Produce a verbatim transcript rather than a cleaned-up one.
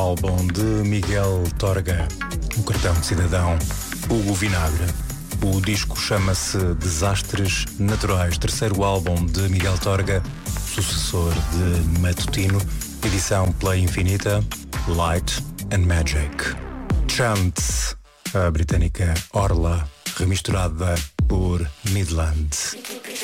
álbum de Miguel Torga, um cartão de cidadão, Hugo Vinagre. O disco chama-se Desastres Naturais, terceiro álbum de Miguel Torga, sucessor de Matutino, edição Play Infinita, Light and Magic. Chance, a britânica Orla, remisturada por Midland.